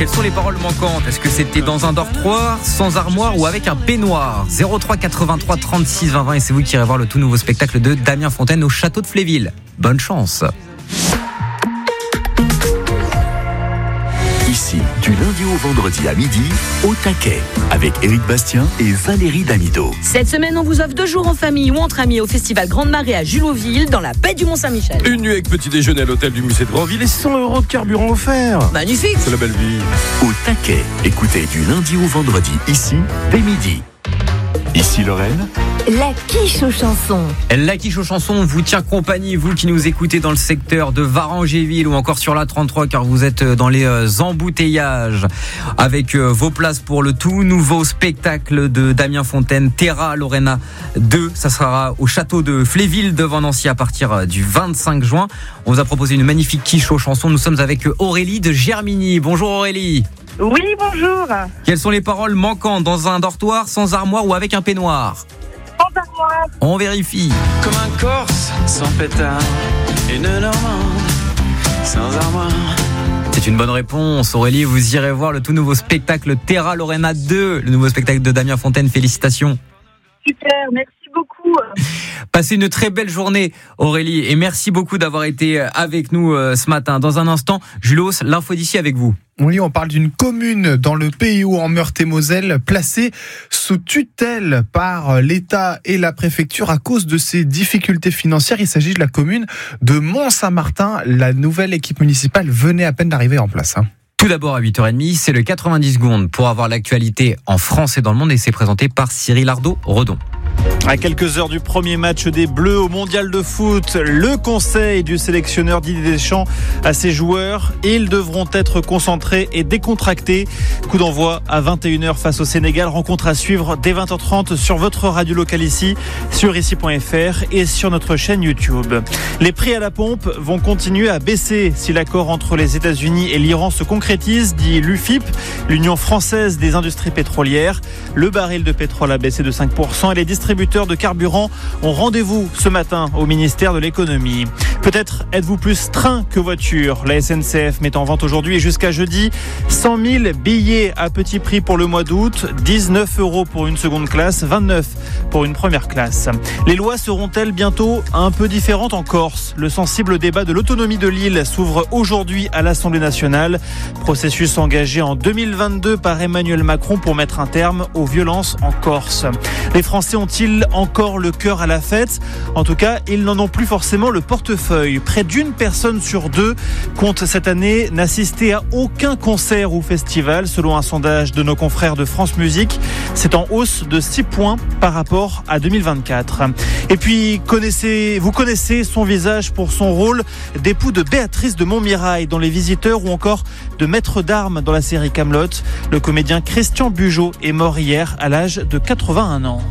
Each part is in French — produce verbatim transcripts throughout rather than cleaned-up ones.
Quelles sont les paroles manquantes ? Est-ce que c'était dans un dortoir, sans armoire ou avec un peignoir ? zéro trois quatre-vingt-trois trente-six vingt vingt et c'est vous qui irez voir le tout nouveau spectacle de Damien Fontaine au château de Fléville. Bonne chance. Ici, du lundi au vendredi à midi, au taquet, avec Éric Bastien et Valérie Damido. Cette semaine, on vous offre deux jours en famille ou entre amis au festival Grande Marée à Juloville, dans la baie du Mont-Saint-Michel. Une nuit avec petit déjeuner à l'hôtel du musée de Grandville et cent euros de carburant offert. Magnifique. C'est la belle vie. Au taquet, écoutez du lundi au vendredi, ici, dès midi. Ici Lorraine. La quiche aux chansons. La quiche aux chansons vous tient compagnie, vous qui nous écoutez dans le secteur de Varangéville ou encore sur la trente-trois, car vous êtes dans les embouteillages avec vos places pour le tout nouveau spectacle de Damien Fontaine, Terra Lorena deux. Ça sera au château de Fléville devant Nancy à partir du vingt-cinq juin. On vous a proposé une magnifique quiche aux chansons. Nous sommes avec Aurélie de Germigny. Bonjour Aurélie. Oui, bonjour. Quelles sont les paroles manquantes dans un dortoir, sans armoire ou avec un peignoir ? Sans armoire. On vérifie. Comme un Corse sans pétard, une Normande sans armoire. C'est une bonne réponse. Aurélie, vous irez voir le tout nouveau spectacle Terra Lorena deux, le nouveau spectacle de Damien Fontaine. Félicitations. Super, merci beaucoup. Passez une très belle journée, Aurélie, et merci beaucoup d'avoir été avec nous ce matin. Dans un instant, Julos, l'info d'ici avec vous. Oui, on parle d'une commune dans le Pays Haut en Meurthe-et-Moselle placée sous tutelle par l'État et la préfecture à cause de ses difficultés financières. Il s'agit de la commune de Mont-Saint-Martin. La nouvelle équipe municipale venait à peine d'arriver en place. Hein. Tout d'abord à huit heures trente, c'est le quatre-vingt-dix secondes pour avoir l'actualité en France et dans le monde et c'est présenté par Cyril Ardo-Redon. À quelques heures du premier match des Bleus au Mondial de foot, le conseil du sélectionneur Didier Deschamps à ses joueurs, ils devront être concentrés et décontractés. Coup d'envoi à vingt et une heures face au Sénégal, rencontre à suivre dès vingt heures trente sur votre radio locale ici, sur ici point f r et sur notre chaîne YouTube. Les prix à la pompe vont continuer à baisser si l'accord entre les États-Unis et l'Iran se concrétise, dit l'U F I P, l'Union française des industries pétrolières. Le baril de pétrole a baissé de cinq pour cent et les distributeurs de carburant ont rendez-vous ce matin au ministère de l'économie. Peut-être êtes-vous plus train que voiture. La S N C F met en vente aujourd'hui et jusqu'à jeudi cent mille billets à petit prix pour le mois d'août, dix-neuf euros pour une seconde classe, vingt-neuf pour une première classe. Les lois seront-elles bientôt un peu différentes en Corse ? Le sensible débat de l'autonomie de l'île s'ouvre aujourd'hui à l'Assemblée nationale. Processus engagé en deux mille vingt-deux par Emmanuel Macron pour mettre un terme aux violences en Corse. Les Français ont-ils encore le cœur à la fête ? En tout cas, ils n'en ont plus forcément le portefeuille. Près d'une personne sur deux compte cette année n'assister à aucun concert ou festival, selon un sondage de nos confrères de France Musique. C'est en hausse de six points par rapport à deux mille vingt-quatre. Et puis, connaissez, vous connaissez son visage pour son rôle d'époux de Béatrice de Montmirail dans Les Visiteurs ou encore de maître d'armes dans la série Kaamelott. Le comédien Christian Bugeaud est mort hier à l'âge de quatre-vingt-un ans.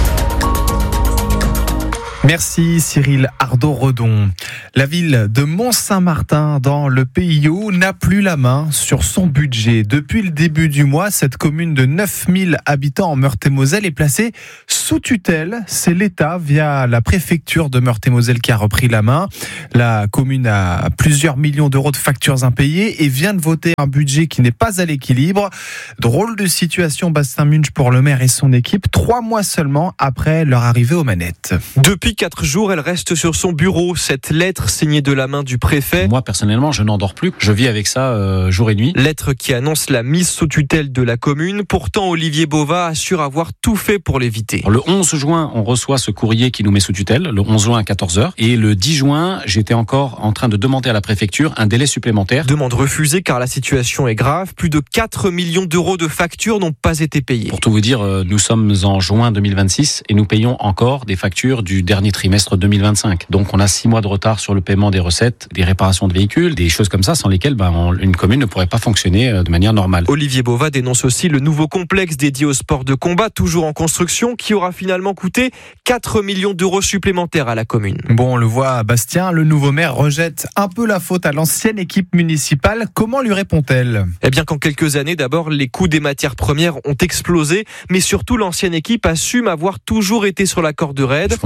Merci Cyril Ardo-Redon. La ville de Mont-Saint-Martin dans le Pays Haut n'a plus la main sur son budget. Depuis le début du mois, cette commune de neuf mille habitants en Meurthe-et-Moselle est placée sous tutelle. C'est l'État via la préfecture de Meurthe-et-Moselle qui a repris la main. La commune a plusieurs millions d'euros de factures impayées et vient de voter un budget qui n'est pas à l'équilibre. Drôle de situation, Bastien Munch, pour le maire et son équipe, trois mois seulement après leur arrivée aux manettes. Depuis quatre jours, elle reste sur son bureau. Cette lettre signée de la main du préfet. Moi, personnellement, je n'en dors plus. Je vis avec ça euh, jour et nuit. Lettre qui annonce la mise sous tutelle de la commune. Pourtant, Olivier Bova assure avoir tout fait pour l'éviter. Le onze juin, on reçoit ce courrier qui nous met sous tutelle. Le onze juin à quatorze heures. Et le dix juin, j'étais encore en train de demander à la préfecture un délai supplémentaire. Demande refusée car la situation est grave. Plus de quatre millions d'euros de factures n'ont pas été payées. Pour tout vous dire, nous sommes en juin deux mille vingt-six et nous payons encore des factures du dernier trimestre deux mille vingt-cinq. Donc on a six mois de retard sur le paiement des recettes, des réparations de véhicules, des choses comme ça sans lesquelles ben, on, une commune ne pourrait pas fonctionner de manière normale. Olivier Bova dénonce aussi le nouveau complexe dédié au sport de combat, toujours en construction, qui aura finalement coûté quatre millions d'euros supplémentaires à la commune. Bon, on le voit à Bastien, le nouveau maire rejette un peu la faute à l'ancienne équipe municipale. Comment lui répond-elle ? Eh bien qu'en quelques années, d'abord, les coûts des matières premières ont explosé, mais surtout l'ancienne équipe assume avoir toujours été sur la corde raide. Je pense qu'on aurait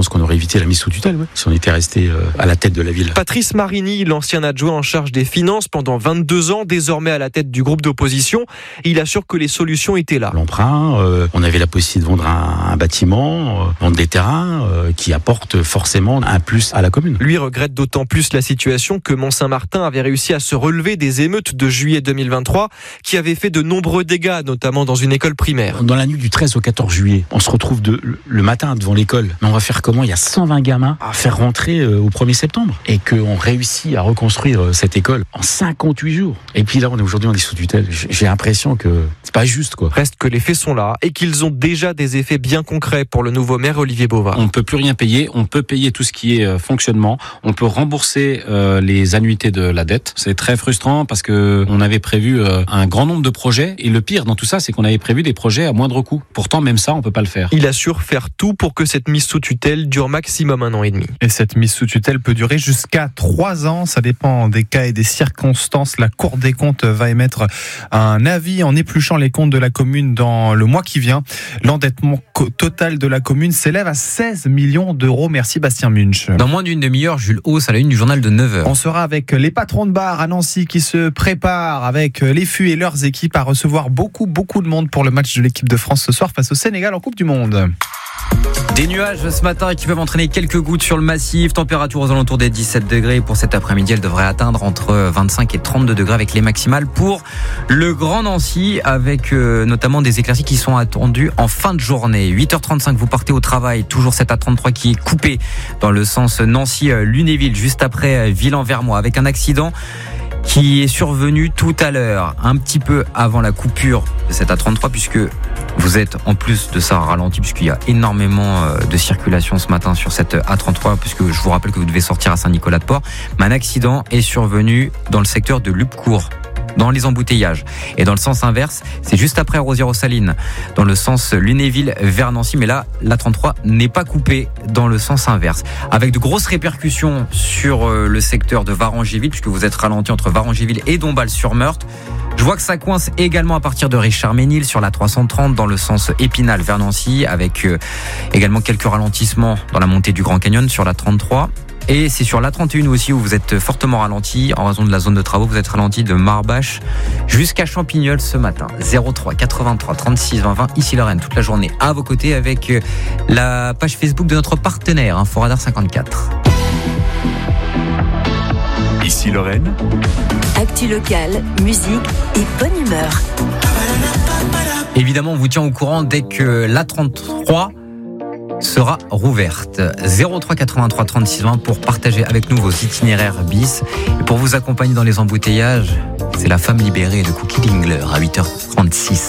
évité la mise sous tutelle, ouais, si on était resté euh, à la tête de la ville. Patrice Marini, l'ancien adjoint en charge des finances pendant vingt-deux ans, désormais à la tête du groupe d'opposition, il assure que les solutions étaient là. L'emprunt, euh, on avait la possibilité de vendre un, un bâtiment, euh, vendre des terrains euh, qui apportent forcément un plus à la commune. Lui regrette d'autant plus la situation que Mont-Saint-Martin avait réussi à se relever des émeutes de juillet deux mille vingt-trois qui avaient fait de nombreux dégâts, notamment dans une école primaire. Dans la nuit du treize au quatorze juillet, on se retrouve de, le matin devant l'école. Mais on va faire comment ? Il y a cent vingt gamins à faire rentrer euh, au premier septembre et qu'on réussit à reconstruire euh, cette école en cinquante-huit jours. Et puis là, on est aujourd'hui en sous tutelle. J'ai l'impression que c'est pas juste, quoi. Reste que les faits sont là et qu'ils ont déjà des effets bien concrets pour le nouveau maire Olivier Beauvard. On ne peut plus rien payer, on peut payer tout ce qui est euh, fonctionnement, on peut rembourser euh, les annuités de la dette. C'est très frustrant parce que on avait prévu euh, un grand nombre de projets et le pire dans tout ça, c'est qu'on avait prévu des projets à moindre coût. Pourtant, même ça, on peut pas le faire. Il assure faire tout pour que cette mise sous tutelle dure maximum un an et demi. Et cette mise sous tutelle peut durer jusqu'à trois ans. Ça dépend des cas et des circonstances. La Cour des comptes va émettre un avis en épluchant les comptes de la commune dans le mois qui vient. L'endettement total de la commune s'élève à seize millions d'euros. Merci Bastien Munch. Dans moins d'une demi-heure, Jules Hauss à la une du journal de neuf heures. On sera avec les patrons de bar à Nancy qui se préparent avec les F U et leurs équipes à recevoir beaucoup, beaucoup de monde pour le match de l'équipe de France ce soir face au Sénégal en Coupe du Monde. Des nuages ce matin qui peuvent entraîner quelques gouttes sur le massif. Température aux alentours des dix-sept degrés. Pour cet après-midi, elle devrait atteindre entre vingt-cinq et trente-deux degrés avec les maximales pour le Grand Nancy, avec euh, notamment des éclaircies qui sont attendues en fin de journée. huit heures trente-cinq, vous partez au travail. Toujours cette A trente-trois qui est coupée dans le sens Nancy-Lunéville, juste après Ville-en-Vermois, avec un accident qui est survenu tout à l'heure, un petit peu avant la coupure de cette A trente-trois, puisque vous êtes en plus de ça ralenti, puisqu'il y a énormément de circulation ce matin sur cette A trente-trois, puisque je vous rappelle que vous devez sortir à Saint-Nicolas-de-Port. Mais un accident est survenu dans le secteur de Lubecourt, dans les embouteillages. Et dans le sens inverse, c'est juste après Rosières-aux-Salines, dans le sens Lunéville vers Nancy. Mais là, l'A trente-trois n'est pas coupée dans le sens inverse, avec de grosses répercussions sur le secteur de Varangéville, puisque vous êtes ralenti entre Varangéville et Dombasle-sur-Meurthe. Je vois que ça coince également à partir de Richard-Ménil sur la trois cent trente dans le sens Épinal vers Nancy, avec euh, également quelques ralentissements dans la montée du Grand Canyon sur la trente-trois. Et c'est sur la trente et un aussi où vous êtes fortement ralenti en raison de la zone de travaux. Vous êtes ralenti de Marbache jusqu'à Champignol ce matin. zéro trois quatre-vingt-trois trente-six vingt vingt. Ici Lorraine, toute la journée à vos côtés avec la page Facebook de notre partenaire, Info Radar cinquante-quatre. Ici Lorraine. Actu locale, musique et bonne humeur. Évidemment, on vous tient au courant dès que l'A trente-trois sera rouverte. zéro trois quatre-vingt-trois trente-six vingt pour partager avec nous vos itinéraires bis. Et pour vous accompagner dans les embouteillages, c'est La Femme libérée de Cookie Dingler à huit heures trente-six.